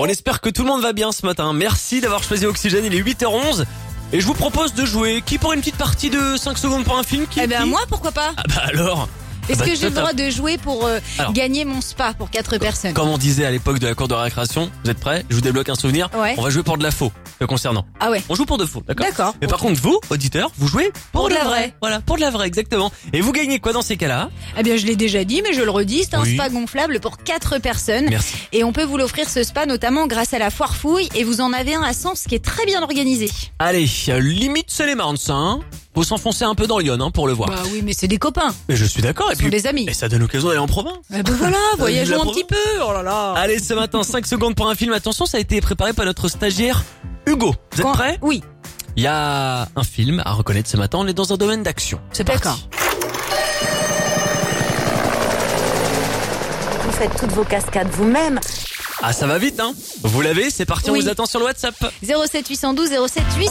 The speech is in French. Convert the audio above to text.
On espère que tout le monde va bien ce matin. Merci d'avoir choisi Oxygène, il est 8h11. Et je vous propose de jouer. Qui pour une petite partie de 5 secondes pour un film? Qui Moi, pourquoi pas? Ah bah alors. Est-ce bah, que j'ai le toi, droit de jouer pour gagner mon spa pour 4 personnes? Comme on disait à l'époque de la cour de récréation, vous êtes prêts? Je vous débloque un souvenir. Ouais. On va jouer pour de la faux, le concernant. Ah ouais. On joue pour de faux, d'accord? D'accord. Mais par contre, vous, auditeurs, vous jouez pour de la vraie. Voilà, pour de la vraie, exactement. Et vous gagnez quoi dans ces cas-là? Eh bien, je l'ai déjà dit, mais je le redis, c'est un Oui. spa gonflable pour 4 personnes. Merci. Et on peut vous l'offrir ce spa notamment grâce à la foire fouille. Et vous en avez un à Sens qui est très bien organisé. Allez, limite c'est les Marnes, hein. Faut s'enfoncer un peu dans Lyon, hein, pour le voir. Bah oui, mais c'est des copains. Mais je suis d'accord. Et Ce sont puis, des amis. et ça donne l'occasion d'aller en province. Eh ben voilà, voyageons un petit peu. Oh là là. Allez, ce matin, 5 secondes pour un film. Attention, ça a été préparé par notre stagiaire Hugo. Vous êtes prêts? Oui. Il y a un film à reconnaître ce matin. On est dans un domaine d'action. C'est parti. D'accord. Vous faites toutes vos cascades vous-même. Ah, ça va vite, hein. Vous l'avez, c'est parti, on Oui. vous attend sur le WhatsApp. 07 812 07 800.